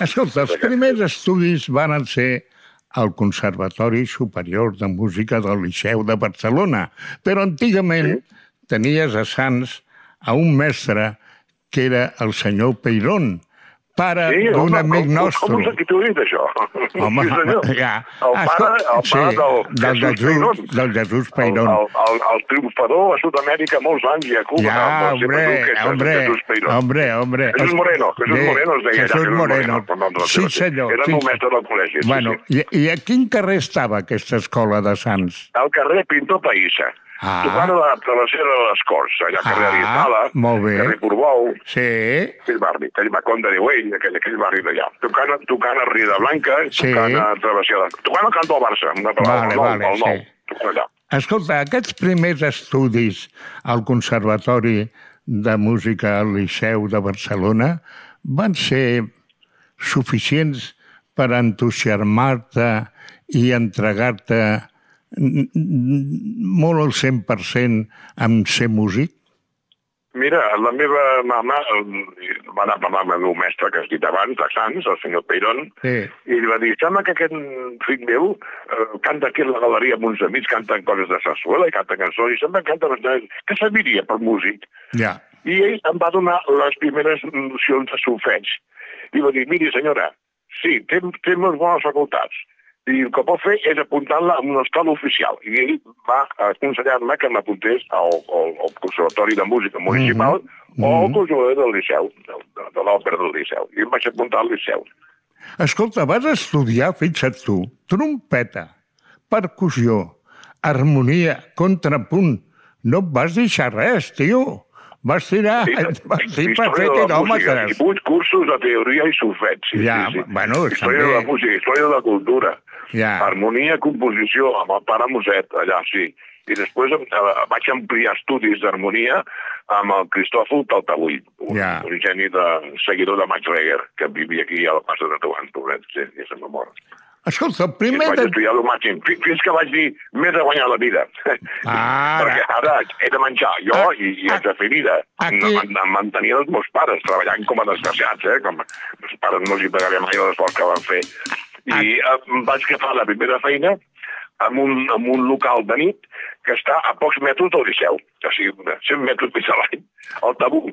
Escolta, els primers estudis van ser al Conservatori Superior de Música del Liceu de Barcelona, però antigament tenies a Sants a un mestre que era el senyor Peirón, pare d'un amic nostre. Com us he dit això? Home, ja. El pare del Jesús Peirón. El triomfador a Sud-amèrica molts anys i a Cuba. Ja, hombre. Jesús Moreno es deia. Jesús Moreno. Sí, senyor. Era el meu mestre del col·legi. Bueno, i a quin carrer estava aquesta escola de Sants? Al carrer Pintor Païssa. Tocant a la travessera de les Corts, allà carrer Aristala, carrer Portbou, aquell barri, Conde de Güell, aquell barri d'allà. Tocant a Ria de Blanca, tocant a travessera, tocant al Cantó Barça, al nou, tocant allà. Escolta, aquests primers estudis al Conservatori de Música al Liceu de Barcelona van ser suficients per entusiasmar-te i entregar-te molt al 100% amb ser músic? Mira, la meva mama va anar a parlar amb el meu mestre, que has dit abans, de Sants, el senyor Peirón, i li va dir, sembla que aquest fill meu canta aquí a la galeria amb uns amics, canten coses de sarsuela i canten cançons, i sembla que canta bastant, que serviria per músic. I ell em va donar les primeres nocions de solfeig. I va dir, miri senyora, sí, té molt bones facultats, i el que pot fer és apuntar-la a una escola oficial. I ell va aconsellar-me que m'apuntés al Conservatori de Música Municipal o al Conservatori del Liceu, de l'Òpera del Liceu. I em vaig apuntar al Liceu. Escolta, vas estudiar, fixa't tu, trompeta, percussió, harmonia, contrapunt. No et vas deixar res, tio. Vas tirar per fer quilòmetres. 8 cursos de teoria i solfeig. Història de la música, història de la cultura. Harmonia, composició, amb el pare Moset, allà, sí. I després vaig ampliar estudis d'harmonia amb el Cristòfol Taltabull, un geni seguidor de Max Reger, que vivia aquí a la plaça de Toant, ja se m'ha mort. Escolta, primer... Vaig estudiar el màxim, fins que vaig dir, m'he de guanyar la vida. Perquè ara he de menjar jo i haig de fer vida. Em mantenien els meus pares, treballant com a desgraciats, com els pares no els hi pagaré mai l'esforç que van fer. I vaig agafar la primera feina en un local de nit que està a pocs metres del Liceu, o sigui, 100 metres més a l'any, al Tabú.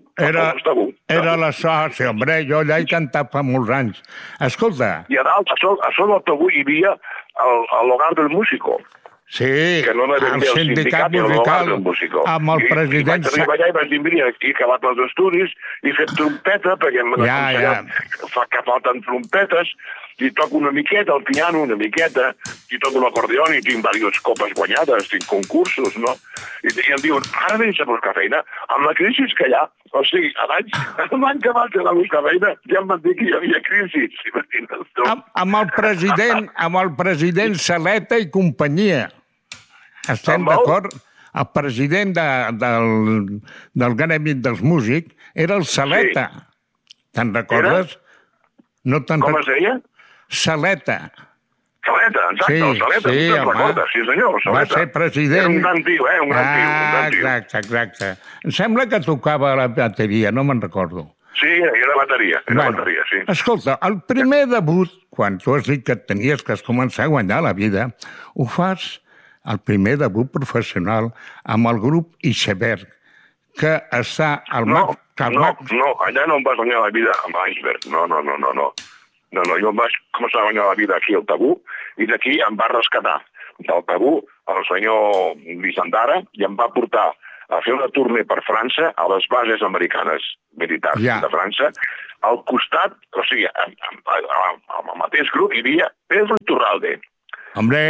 Era la sort, hombre, jo allà he cantat fa molts anys. Escolta... I a dalt, a sobre del Tabú hi havia l'Hogar del Músico. Sí, el sindicat musical, amb el president... I vaig arribar allà i vaig dir, mira, he acabat els estudis, he fet trompeta, perquè m'han aconsellat que falten trompetes, i toco una miqueta, el piano una miqueta, i toco l'acordió i tinc diverses copes guanyades, tinc concursos, no? I em diuen, ara vens a buscar feina, amb la crisi que hi ha, o sigui, abans que vaig anar a buscar feina, ja em van dir que hi havia crisi. Amb el president Saleta i companyia. Estem d'acord? El president del gremi dels músics era el Saleta. Te'n recordes? Com es deia? Saleta. Saleta, exacte, el Saleta, te'n recordes? Sí, senyor, el Saleta. Va ser president... Era un gran tio, un gran tio. Exacte. Em sembla que tocava la bateria, no me'n recordo. Sí, era bateria, sí. Escolta, el primer debut, quan tu has dit que tenies que començar a guanyar la vida, ho fas el primer debut professional amb el grup Iceberg, que està al No, allà no em vaig guanyar la vida amb Iceberg, no. Jo em vaig començar a guanyar la vida aquí al Tabú, i d'aquí em va rescatar del Tabú el senyor Vicentara i em va portar a fer una tournée per França a les bases americanes militars de França. Al costat, o sigui, al mateix grup hi havia Pedro Iturralde. Hombre,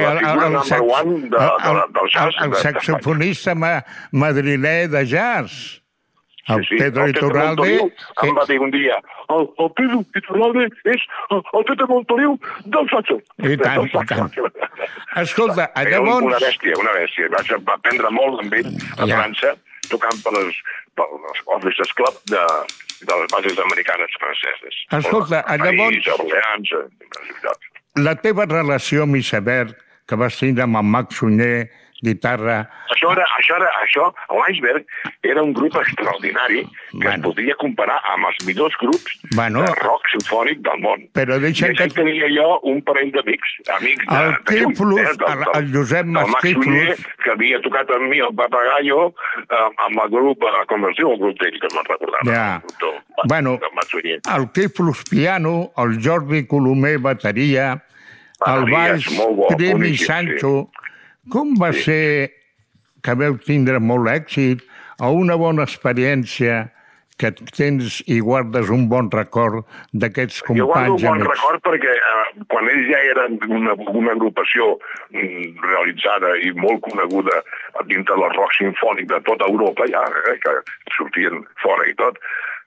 el saxofonista madrilè de jazz. El Pedro Iturralde... Em va dir un dia, el Pedro Iturralde és el Pedro Montoliu del saxo. I tant. Escolta, llavors... Una bèstia. Vaig aprendre molt amb ell a França, tocant per les Officers Club de les bases americanes franceses. Escolta, llavors... La teva relació amb Iceberg, que vas tindre amb en Max Sunyer guitarra... Això, l'Iceberg, era un grup extraordinari que es podria comparar amb els millors grups de rock simfònic del món. Però deixa'm que... tenia jo un parell d'amics el Quíflus, el Josep Masquíflus, que havia tocat amb mi el Papagayo amb el grup, com es diu el grup d'ell, que no me'n recordava. Ja. Bueno, el Quíflus piano, el Jordi Colomer bateria, el baix Primi Sancho... Com va ser que veu tindre molt èxit o una bona experiència que tens i guardes un bon record d'aquests companys? Jo guardo un bon record perquè quan ells ja eren una agrupació realitzada i molt coneguda dintre del rock sinfònic de tota Europa, ja que sortien fora i tot,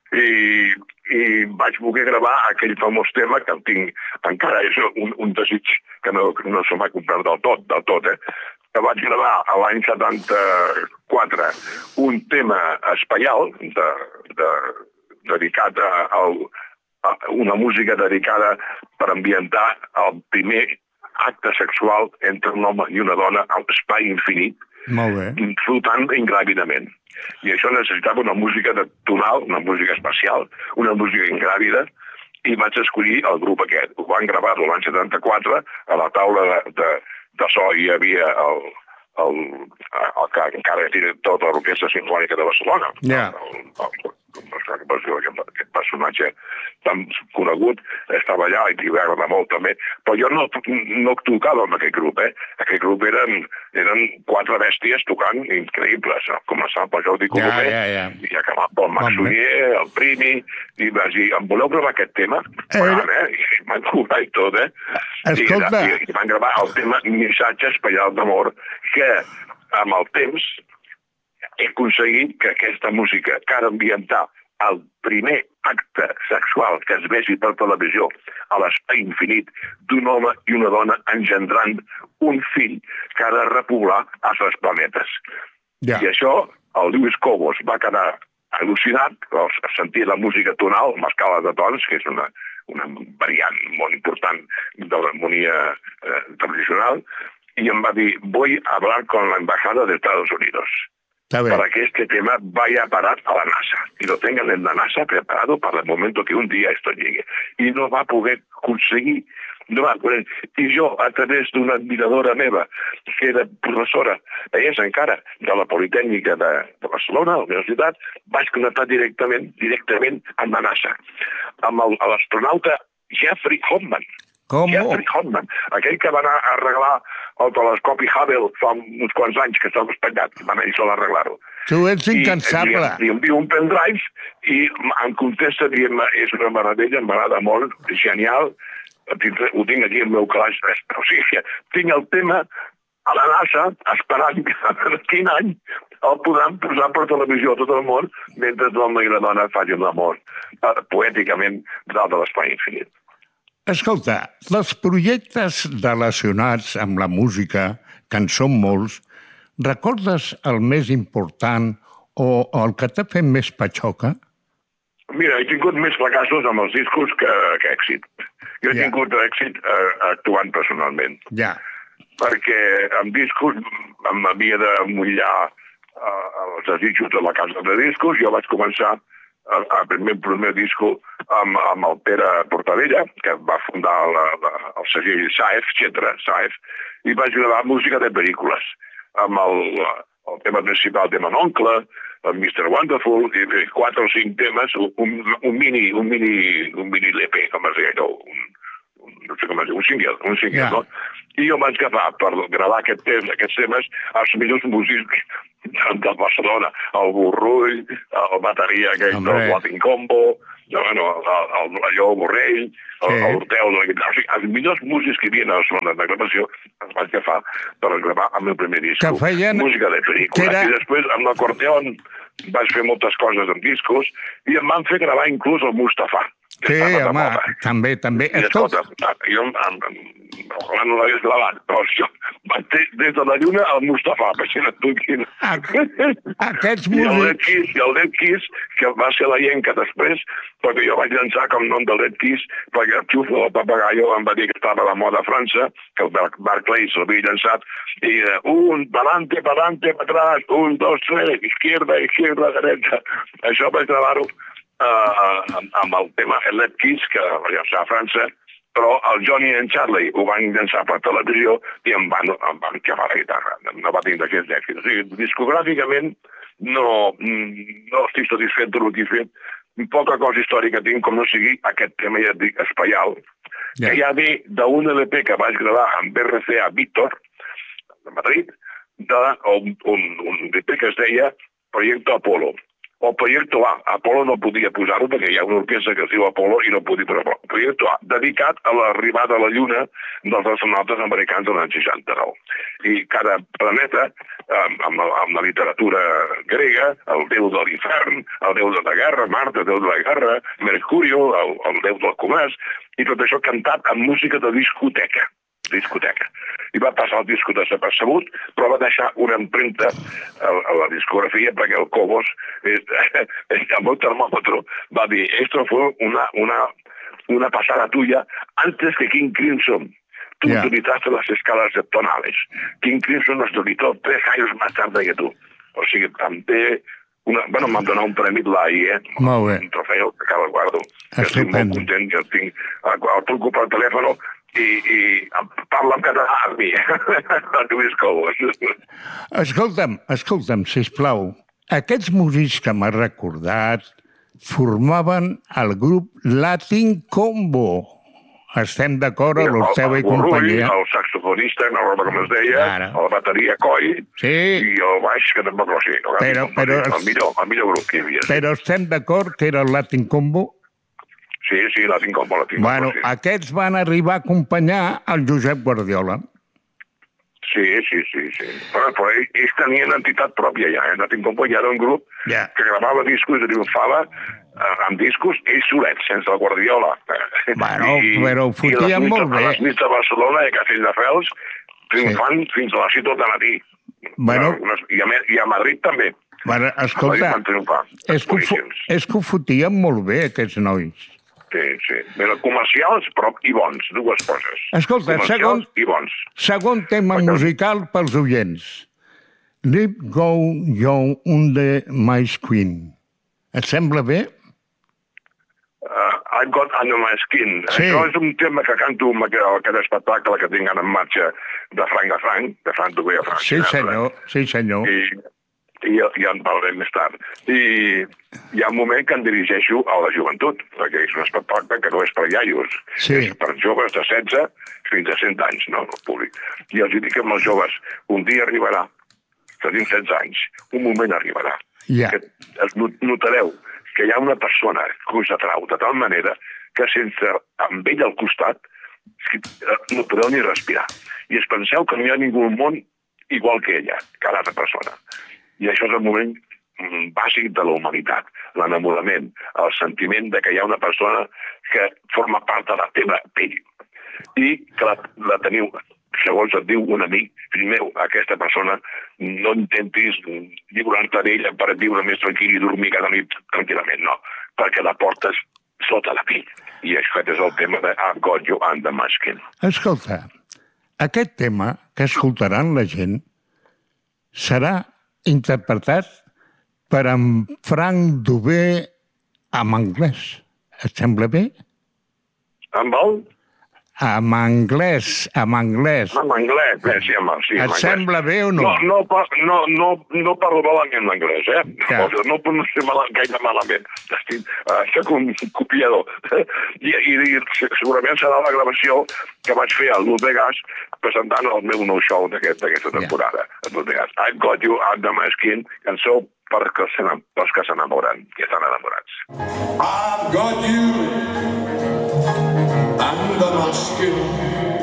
i vaig voler gravar aquell famós tema que el tinc encara, és un desig que no se m'ha comprat del tot, que vaig gravar l'any 74 un tema espaial dedicat a una música dedicada per ambientar el primer acte sexual entre un home i una dona a l'espai infinit, flotant ingràvidament. I això necessitava una música tonal, una música espacial, una música ingràvida, i vaig escollir el grup aquest. Ho van gravar-lo l'any 74, a la taula de so hi havia el que encara era tota l'Orquestra Simfònica de Barcelona. Aquest personatge tan conegut estava allà i li va agradar molt també, però jo no tocava amb aquest grup. Aquest grup eren 4 bèsties tocant increïbles, començant per Jordi Colomer i acabant pel Max Sunyer, el Primi, i vaig dir, em voleu gravar aquest tema? I van cobrar i tot, i van gravar el tema Missatge espaial d'amor, que amb el temps he aconseguit que aquesta música que ha d'ambientar el primer acte sexual que es vegi per televisió a l'espai infinit d'un home i una dona engendrant un fill que ha de repoblar altres planetes. I això, el Lluís Cobos va quedar al·lucinat a sentir la música tonal, amb escala de tons, que és una variant molt important de l'harmonia tradicional, y va dir, voy a hablar con la embajada de Estados Unidos para que este tema vaya a parar a la NASA y lo tengan en la NASA preparado para el momento que un día esto llegue. Y no va a poder conseguir, i jo, a través d'una admiradora meva, que era professora, és encara, de la Politècnica de Barcelona, a la universitat, vaig connectar directament amb la NASA, amb l'astronauta Jeffrey Hoffman. Jeffrey Hoffman, aquell que va anar a arreglar el telescopi Hubble fa uns quants anys que estava espatllat, van anar a arreglar-ho. Tu ets incansable. Li envio un pendrive i em contesta dient, és una meravella, em agrada molt, genial, ho tinc aquí al meu calaix, o sigui, tinc el tema a la NASA esperant que quin any el podran posar per televisió a tot el món mentre l'home i la dona facin l'amor poèticament dalt de l'espai infinit. Escolta, els projectes relacionats amb la música, que en són molts, recordes el més important o el que t'ha fet més patxoca? Mira, he tingut més fracassos amb els discos que èxit. Jo he tingut èxit actuant personalment. Perquè amb discos m'havia de mullar els desitjos de la casa de discos. Jo vaig començar el primer disco amb el Pere Portabella, que va fundar el segell Saef, i vaig gravar música de pel·lícules, amb el tema principal de mon oncle, el Mr. Wonderful, i 4 o 5 temes, un mini LP, com es deia, no sé com es diu, un single, no? I jo vaig agafar per gravar aquests temes els millors músics de Barcelona, el Borrull, el bateria aquell del Latin Combo, allò Borrell, l'Horteu de la guitarra, o sigui, els millors músics que hi havia a la zona de gravació els vaig agafar per gravar el meu primer disco, música de pel·lícula, i després amb l'acordeon vaig fer moltes coses amb discos i em van fer gravar inclús el Mustafà. Sí, home, també. Escolta, jo ojalà no l'hagués gravat, però això vaig des de la lluna al Mustafa, per si no et duquin. Aquests músics... I el Dead Kiss, que va ser la llenca després, perquè jo vaig llançar com nom del Dead Kiss, perquè el xufo del Papagayo em va dir que estava a la moda a França, que el Barclays l'havia llançat, i palante, atrás, 1, 2, 3, izquierda, derecha. Això vaig gravar-ho amb el tema Dead Kiss, que va llançar a França, però el Johnny i en Charlie ho van llançar per televisió i em van xafar la guitarra. No va tenir d'aquests èxits. O sigui, discogràficament no estic satisfet del que he fet. Poca cosa històrica tinc, com no sigui aquest tema, ja et dic, espaial, que ja ve d'un LP que vaig gravar amb RCA Víctor, de Madrid, un LP que es deia Proyecto Apolo. O Proyecto A. Apolo no podia posar-ho perquè hi ha una orquestra que es diu Apolo i no podia posar-ho. Proyecto A, dedicat a l'arribada a la Lluna dels astronautes americans de l'any 69. I cada planeta, amb la literatura grega, el déu de l'infern, el déu de la guerra, Marte, el déu de la guerra, Mercurio, el déu del comerç, i tot això cantat amb música de discoteca. I va passar el disco desapercebut, però va deixar una empremta a la discografia perquè el Cobos, el meu termòmetre, va dir esto fue una pasada tuya antes que King Crimson. Tú utilizaste las escalas tonales. King Crimson nos utilizó 3 años más tarde que tú. O sigui, també... Bueno, m'han donat un premi de l'AIE, un trofeu que cada guardo. Estic molt content, ja tinc... El truco per telèfon i parla en català amb mi, el Lluís Cobos. Escolta'm, sisplau, aquests músics que m'has recordat formaven el grup Latin Combo. Estem d'acord amb l'Ortega i companyia? El saxofonista, no recordo com es deia, la bateria Coi, i el baix, que tampoc no sé. El millor grup que hi havia. Però estem d'acord que era el Latin Combo? Sí, Latin Combo. Bueno, aquests van arribar a acompanyar el Josep Guardiola. Sí. Però ells tenien entitat pròpia ja. Latin Combo ja era un grup que gravava discos i triomfava amb discos ells solets, sense el Guardiola. Bueno, però ho fotien molt bé. A les nits de Barcelona i a Castelldefels triomfant fins a les 6 del matí. I a Madrid també. Bueno, escolta, és que ho fotien molt bé, aquests nois. Sí. Però comercials, però i bons, dues coses. Escolta, segon tema musical pels oients. Let Go Young Under My Skin. Et sembla bé? I've Got Under My Skin. Sí. Això és un tema que canto en aquest espectacle que tinc en marxa de Franc a Franc, de Franc Dugué a Franc. Sí, senyor. I ja en parlarem més tard. I hi ha un moment que em dirigeixo a la joventut, perquè és un espectacle que no és per iaios, és per joves de 16 fins a 100 anys, no, el públic. I els dic amb els joves, un dia arribarà, tenim 16 anys, un moment arribarà, que notareu que hi ha una persona que us atrau de tal manera que sense amb ell al costat no podeu ni respirar. I es penseu que no hi ha ningú al món igual que ella, que l'altra persona. I això és el moment bàsic de la humanitat, l'enamorament, el sentiment de que hi ha una persona que forma part de la teva pell i que la teniu, segons et diu un amic, fill meu, aquesta persona no intentis lliurar-te d'ella per viure més tranquil i dormir cada nit tranquil·lament, no, perquè la portes sota la pell. I això és el tema de I've Got You Under My Skin. Escolta, aquest tema que escoltaran la gent serà interpretat per en Franc Dugué en anglès. Et sembla bé? Amb el? En anglès. En anglès, sí, sí. Et sembla bé o no? No parlo malament l'anglès, No pronuncio gaire malament. Soc un copiador. I segurament serà la gravació que vaig fer a Las Vegas presentant el meu nou show d'aquesta temporada. I've Got You Under My Skin, cançó pels que s'enamoren, que estan enamorats. I've got you under my skin.